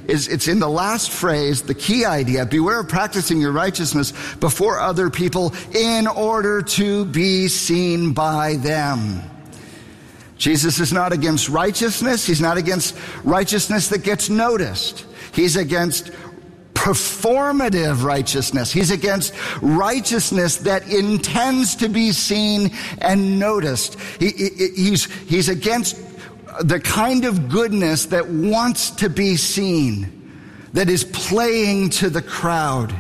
it's in the last phrase, the key idea: beware of practicing your righteousness before other people in order to be seen by them. Jesus is not against righteousness. He's not against righteousness that gets noticed. He's against performative righteousness. He's against righteousness that intends to be seen and noticed. He's against the kind of goodness that wants to be seen, that is playing to the crowd.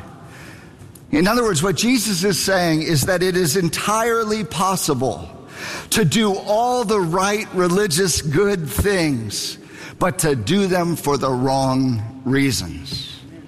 In other words, what Jesus is saying is that it is entirely possible to do all the right religious good things, but to do them for the wrong reasons.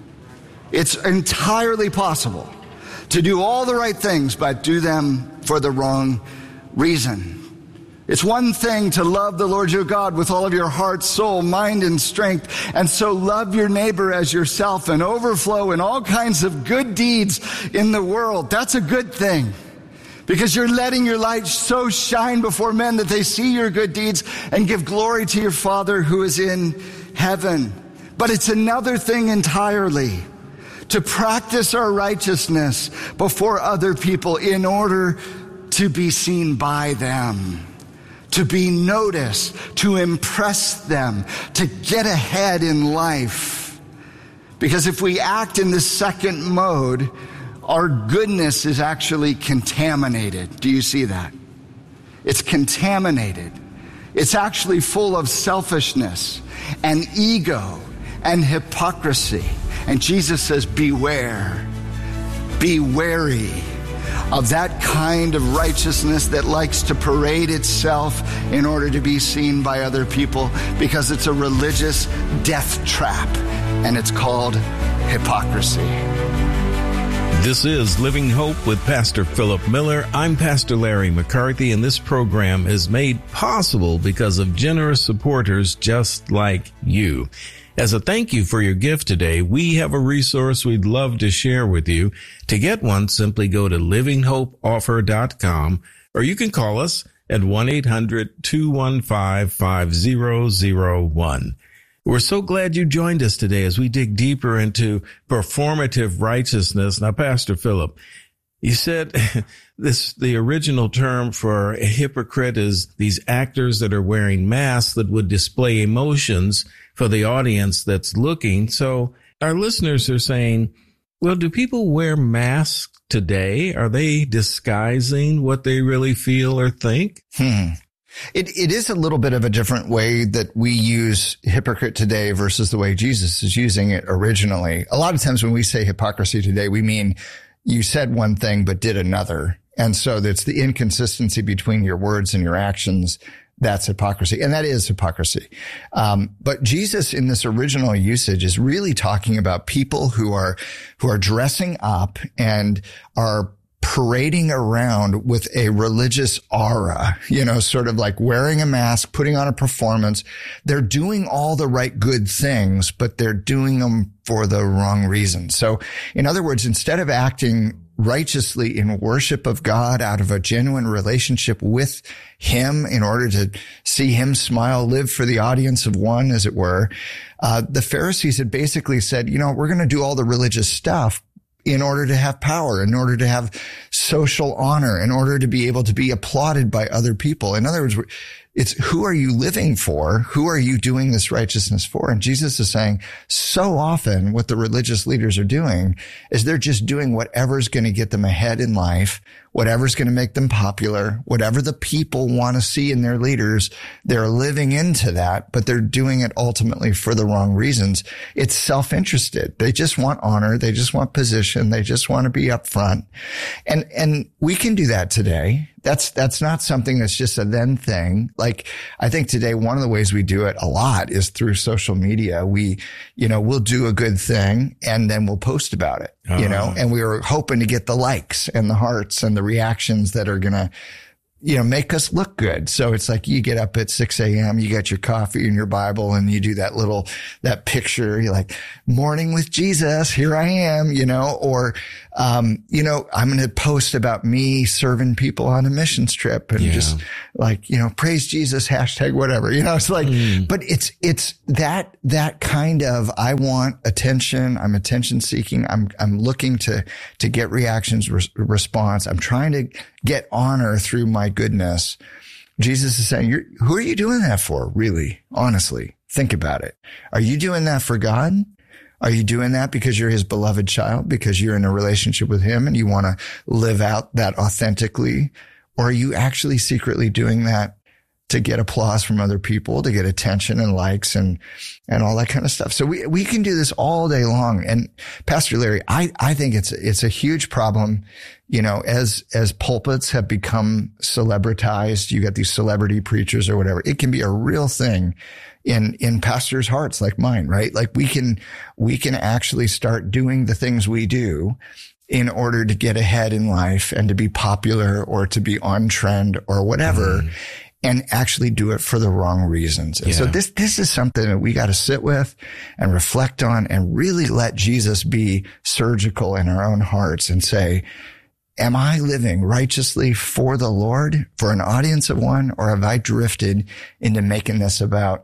It's entirely possible to do all the right things, but do them for the wrong reason. It's one thing to love the Lord your God with all of your heart, soul, mind, and strength, and so love your neighbor as yourself and overflow in all kinds of good deeds in the world. That's a good thing, because you're letting your light so shine before men that they see your good deeds and give glory to your Father who is in heaven. But it's another thing entirely to practice our righteousness before other people in order to be seen by them, to be noticed, to impress them, to get ahead in life. Because if we act in the second mode, our goodness is actually contaminated. Do you see that? It's contaminated. It's actually full of selfishness and ego and hypocrisy. And Jesus says, beware, be wary of that kind of righteousness that likes to parade itself in order to be seen by other people, because it's a religious death trap, and it's called hypocrisy. This is Living Hope with Pastor Philip Miller. I'm Pastor Larry McCarthy, and this program is made possible because of generous supporters just like you. As a thank you for your gift today, we have a resource we'd love to share with you. To get one, simply go to livinghopeoffer.com, or you can call us at 1-800-215-5001. We're so glad you joined us today as we dig deeper into performative righteousness. Now, Pastor Philip, you said the original term for a hypocrite is these actors that are wearing masks that would display emotions for the audience that's looking. So our listeners are saying, well, do people wear masks today? Are they disguising what they really feel or think? It is a little bit of a different way that we use hypocrite today versus the way Jesus is using it originally. A lot of times when we say hypocrisy today, we mean you said one thing but did another. And so it's the inconsistency between your words and your actions. That's hypocrisy. And that is hypocrisy. But Jesus in this original usage is really talking about people who are dressing up and are parading around with a religious aura, sort of like wearing a mask, putting on a performance. They're doing all the right good things, but they're doing them for the wrong reasons. So in other words, instead of acting righteously in worship of God out of a genuine relationship with him in order to see him smile, live for the audience of one, as it were, the Pharisees had basically said, we're going to do all the religious stuff in order to have power, in order to have social honor, in order to be able to be applauded by other people. In other words, it's who are you living for? Who are you doing this righteousness for? And Jesus is saying so often what the religious leaders are doing is they're just doing whatever's going to get them ahead in life, whatever's going to make them popular, whatever the people want to see in their leaders. They're living into that, but they're doing it ultimately for the wrong reasons. It's self-interested. They just want honor. They just want position. They just want to be up front. And we can do that today. That's not something that's just a then thing. Like, I think today, one of the ways we do it a lot is through social media. We'll do a good thing and then we'll post about it, and we were hoping to get the likes and the hearts and the reactions that are going to make us look good. So it's like you get up at 6 a.m., you got your coffee and your Bible, and you do that picture. You're like, morning with Jesus, here I am, or, I'm going to post about me serving people on a missions trip and just like, praise Jesus, hashtag whatever, it's like, but it's that kind of, I want attention. I'm attention seeking. I'm looking to get reactions, response. I'm trying to get honor through my goodness. Jesus is saying, who are you doing that for? Really? Honestly, think about it. Are you doing that for God? Are you doing that because you're his beloved child, because you're in a relationship with him and you want to live out that authentically? Or are you actually secretly doing that to get applause from other people, to get attention and likes and all that kind of stuff? So we can do this all day long. And Pastor Larry, I think it's a huge problem. As pulpits have become celebritized, you got these celebrity preachers or whatever. It can be a real thing in pastors' hearts like mine, right? Like we can actually start doing the things we do in order to get ahead in life and to be popular or to be on trend or whatever, and actually do it for the wrong reasons. And so this is something that we got to sit with and reflect on and really let Jesus be surgical in our own hearts and say, am I living righteously for the Lord, for an audience of one, or have I drifted into making this about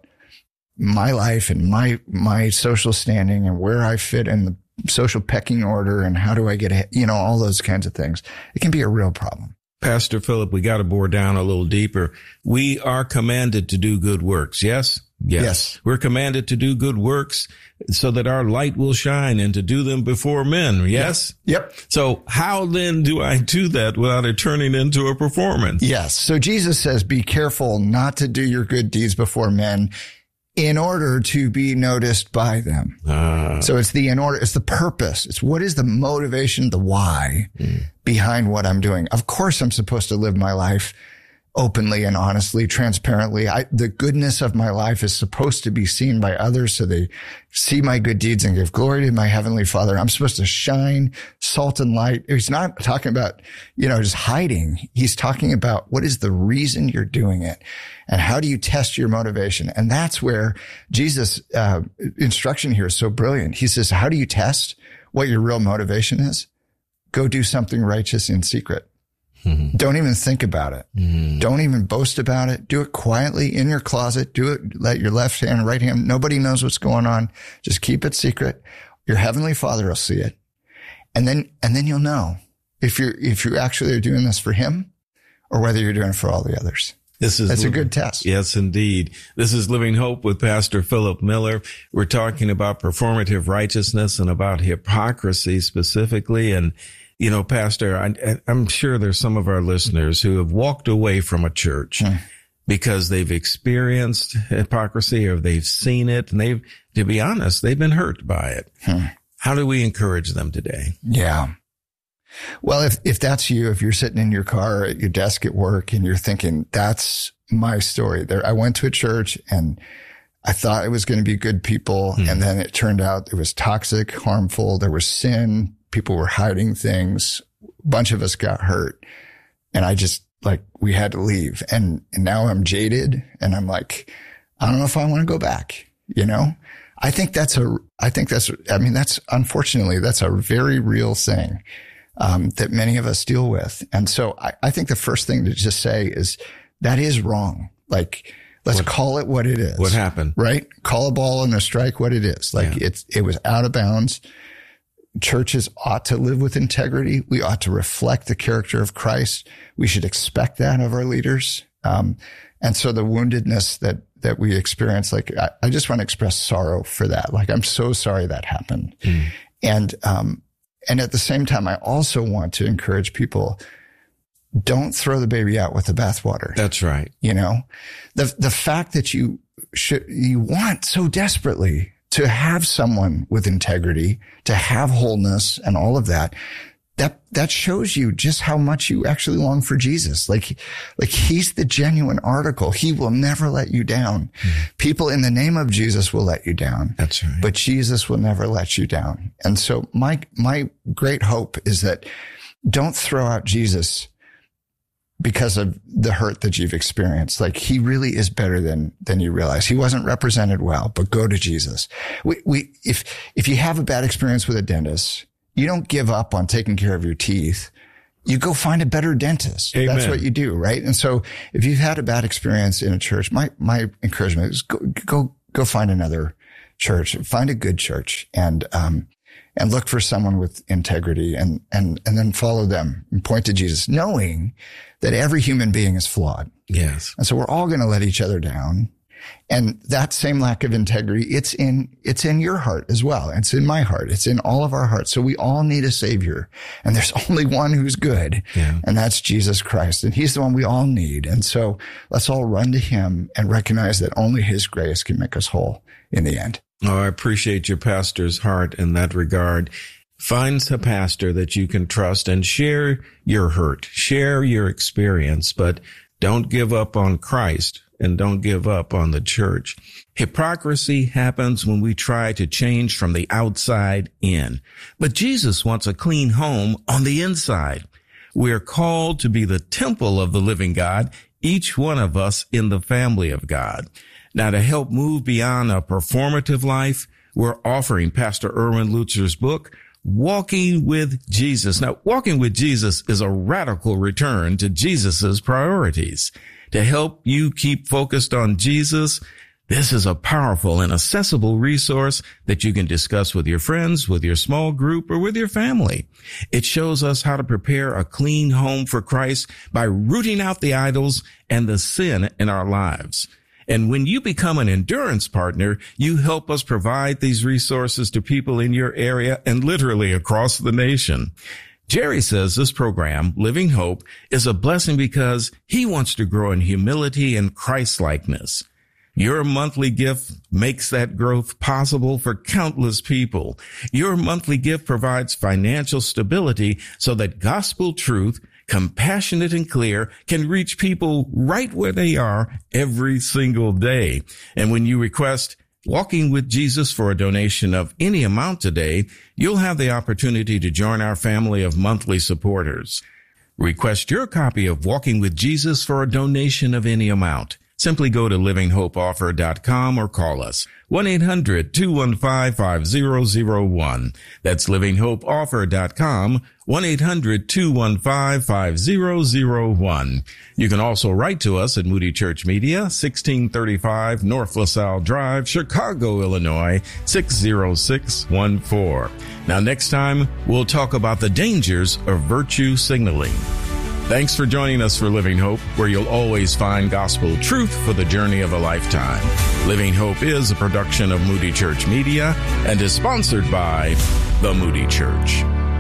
my life and my social standing and where I fit in the social pecking order and how do I get ahead, all those kinds of things? It can be a real problem. Pastor Philip, we got to bore down a little deeper. We are commanded to do good works. Yes? Yes. We're commanded to do good works so that our light will shine and to do them before men. Yes? Yep. So how then do I do that without it turning into a performance? Yes. So Jesus says, be careful not to do your good deeds before men in order to be noticed by them. So it's it's the purpose. It's what is the motivation, the why behind what I'm doing. Of course, I'm supposed to live my life openly and honestly, transparently. The goodness of my life is supposed to be seen by others so they see my good deeds and give glory to my heavenly Father. I'm supposed to shine salt and light. He's not talking about, just hiding. He's talking about what is the reason you're doing it and how do you test your motivation? And that's where Jesus' instruction here is so brilliant. He says, how do you test what your real motivation is? Go do something righteous in secret. Don't even think about it. Don't even boast about it. Do it quietly in your closet. Do it. Let your left hand, right hand. Nobody knows what's going on. Just keep it secret. Your heavenly Father will see it. And then you'll know if you actually are doing this for him or whether you're doing it for all the others. That's a good test. Yes, indeed. This is Living Hope with Pastor Philip Miller. We're talking about performative righteousness and about hypocrisy specifically. And Pastor, I'm sure there's some of our listeners who have walked away from a church because they've experienced hypocrisy or they've seen it, and to be honest, they've been hurt by it. How do we encourage them today? Yeah. Well, if that's you, if you're sitting in your car at your desk at work and you're thinking, that's my story. I went to a church and I thought it was going to be good people. And then it turned out it was toxic, harmful. There was sin. People were hiding things. A bunch of us got hurt. And I just we had to leave. And now I'm jaded and I'm like, I don't know if I want to go back. That's unfortunately, that's a very real thing, that many of us deal with. And so I think the first thing to just say is that is wrong. Let's call it what it is. What happened? Right? Call a ball and a strike what it is. It was out of bounds. Churches ought to live with integrity. We ought to reflect the character of Christ. We should expect that of our leaders. And so the woundedness that we experience, I just want to express sorrow for that. I'm so sorry that happened. And at the same time, I also want to encourage people, don't throw the baby out with the bathwater. That's right. The fact that you want so desperately to have someone with integrity, to have wholeness and all of that shows you just how much you actually long for Jesus. He's the genuine article. He will never let you down. People in the name of Jesus will let you down. That's right. But Jesus will never let you down. And so my great hope is that don't throw out Jesus because of the hurt that you've experienced. Like, he really is better than you realize. He wasn't represented well, but go to Jesus. If you have a bad experience with a dentist, you don't give up on taking care of your teeth. You go find a better dentist. Amen. That's what you do, right? And so if you've had a bad experience in a church, my encouragement is go find another church, find a good church, and look for someone with integrity, and then follow them and point to Jesus, knowing that every human being is flawed. Yes. And so we're all going to let each other down. And that same lack of integrity, it's in your heart as well. It's in my heart. It's in all of our hearts. So we all need a savior, and there's only one who's good. Yeah. And that's Jesus Christ. And he's the one we all need. And so let's all run to him and recognize that only his grace can make us whole in the end. Oh, I appreciate your pastor's heart in that regard. Find a pastor that you can trust and share your hurt, share your experience, but don't give up on Christ and don't give up on the church. Hypocrisy happens when we try to change from the outside in, but Jesus wants a clean home on the inside. We're called to be the temple of the living God, each one of us in the family of God. Now, to help move beyond a performative life, we're offering Pastor Erwin Lutzer's book, Walking with Jesus. Now, walking with Jesus is a radical return to Jesus's priorities. To help you keep focused on Jesus, this is a powerful and accessible resource that you can discuss with your friends, with your small group, or with your family. It shows us how to prepare a clean home for Christ by rooting out the idols and the sin in our lives. And when you become an endurance partner, you help us provide these resources to people in your area and literally across the nation. Jerry says this program, Living Hope, is a blessing because he wants to grow in humility and Christ-likeness. Your monthly gift makes that growth possible for countless people. Your monthly gift provides financial stability so that gospel truth, compassionate and clear, can reach people right where they are every single day. And when you request Walking with Jesus for a donation of any amount today, you'll have the opportunity to join our family of monthly supporters. Request your copy of Walking with Jesus for a donation of any amount. Simply go to livinghopeoffer.com or call us 1-800-215-5001. That's livinghopeoffer.com, 1-800-215-5001. You can also write to us at Moody Church Media, 1635 North LaSalle Drive, Chicago, Illinois, 60614. Now, next time, we'll talk about the dangers of virtue signaling. Thanks for joining us for Living Hope, where you'll always find gospel truth for the journey of a lifetime. Living Hope is a production of Moody Church Media and is sponsored by the Moody Church.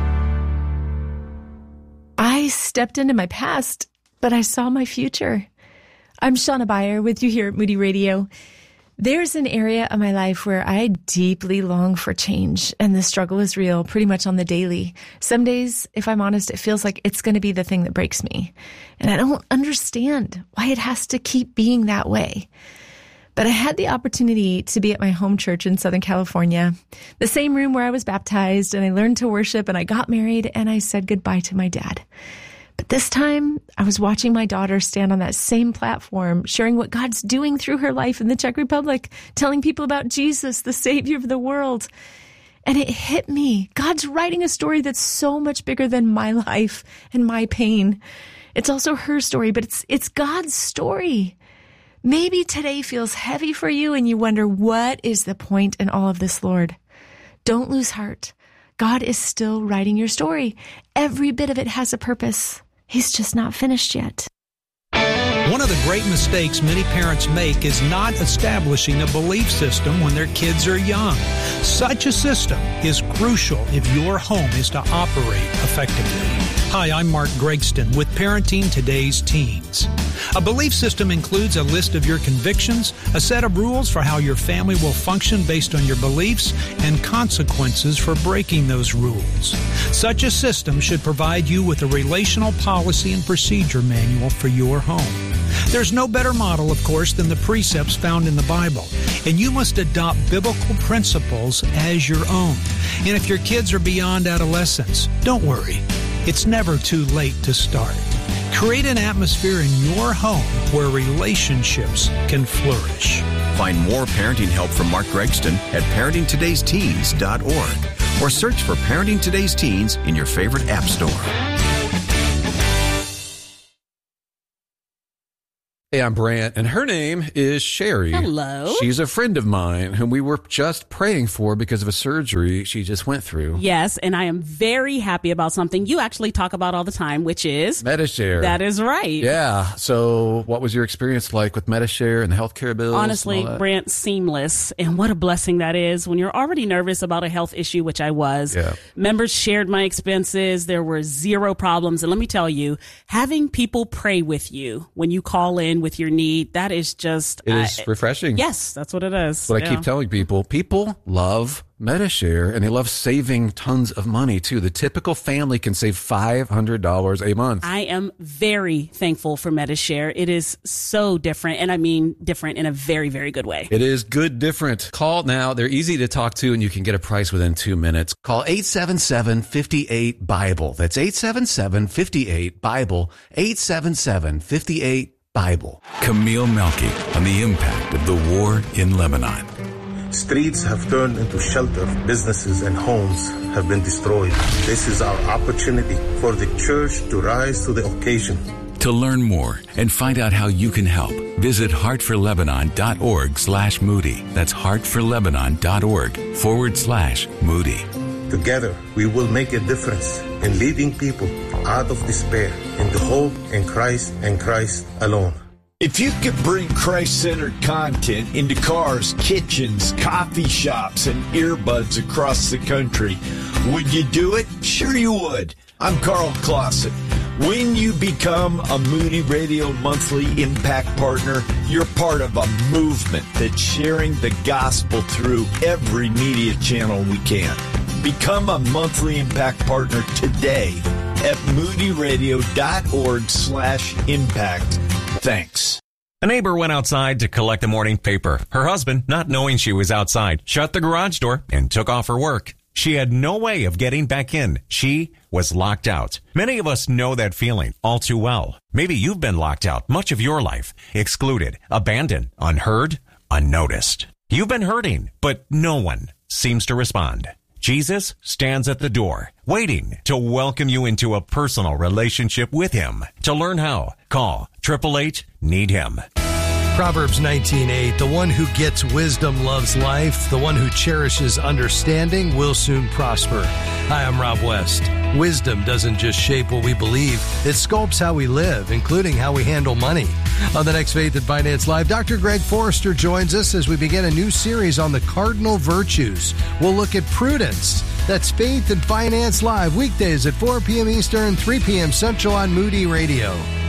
I stepped into my past, but I saw my future. I'm Shauna Beyer with you here at Moody Radio. There's an area of my life where I deeply long for change, and the struggle is real pretty much on the daily. Some days, if I'm honest, it feels like it's going to be the thing that breaks me, and I don't understand why it has to keep being that way. But I had the opportunity to be at my home church in Southern California, the same room where I was baptized, and I learned to worship, and I got married, and I said goodbye to my dad. But this time, I was watching my daughter stand on that same platform, sharing what God's doing through her life in the Czech Republic, telling people about Jesus, the Savior of the world. And it hit me. God's writing a story that's so much bigger than my life and my pain. It's also her story, but it's God's story. Maybe today feels heavy for you and you wonder, what is the point in all of this, Lord? Don't lose heart. God is still writing your story. Every bit of it has a purpose. He's just not finished yet. One of the great mistakes many parents make is not establishing a belief system when their kids are young. Such a system is crucial if your home is to operate effectively. Hi, I'm Mark Gregston with Parenting Today's Teens. A belief system includes a list of your convictions, a set of rules for how your family will function based on your beliefs, and consequences for breaking those rules. Such a system should provide you with a relational policy and procedure manual for your home. There's no better model, of course, than the precepts found in the Bible, and you must adopt biblical principles as your own. And if your kids are beyond adolescence, don't worry. It's never too late to start. Create an atmosphere in your home where relationships can flourish. Find more parenting help from Mark Gregston at parentingtodaysteens.org or search for Parenting Today's Teens in your favorite app store. Hey, I'm Brant, and her name is Sherry. Hello. She's a friend of mine whom we were just praying for because of a surgery she just went through. Yes, and I am very happy about something you actually talk about all the time, which is Medi-Share. That is right. Yeah. So what was your experience like with Medi-Share and the healthcare bills? Honestly, Brant, seamless. And what a blessing that is when you're already nervous about a health issue, which I was. Yeah. Members shared my expenses. There were zero problems. And let me tell you, having people pray with you when you call in with your need, that is just... It is refreshing. Yes, that's what it is. But I keep telling people, people love Medi-Share, and they love saving tons of money, too. The typical family can save $500 a month. I am very thankful for Medi-Share. It is so different, and I mean different in a very, very good way. It is good different. Call now. They're easy to talk to, and you can get a price within 2 minutes. Call 877-58-BIBLE. That's 877-58-BIBLE. 877-58-BIBLE. Camille Melky on the impact of the war in Lebanon. Streets have turned into shelter. Businesses and homes have been destroyed. This is our opportunity for the church to rise to the occasion. To learn more and find out how you can help, visit heartforlebanon.org/Moody. That's heartforlebanon.org/Moody. Together, we will make a difference in leading people out of despair into hope in Christ and Christ alone. If you could bring Christ-centered content into cars, kitchens, coffee shops, and earbuds across the country, would you do it? Sure you would. I'm Carl Clausen. When you become a Moody Radio Monthly Impact Partner, you're part of a movement that's sharing the gospel through every media channel we can. Become a Monthly Impact Partner today at moodyradio.org/impact. Thanks. A neighbor went outside to collect the morning paper. Her husband, not knowing she was outside, shut the garage door and took off her work. She had no way of getting back in. She was locked out. Many of us know that feeling all too well. Maybe you've been locked out much of your life, excluded, abandoned, unheard, unnoticed. You've been hurting, but no one seems to respond. Jesus stands at the door, waiting to welcome you into a personal relationship with him. To learn how, call 888-NEED-HIM. Proverbs 19:8, the one who gets wisdom loves life. The one who cherishes understanding will soon prosper. Hi, I'm Rob West. Wisdom doesn't just shape what we believe, it sculpts how we live, including how we handle money. On the next Faith and Finance Live, Dr. Greg Forrester joins us as we begin a new series on the cardinal virtues. We'll look at prudence. That's Faith and Finance Live, weekdays at 4 p.m. Eastern, 3 p.m. Central on Moody Radio.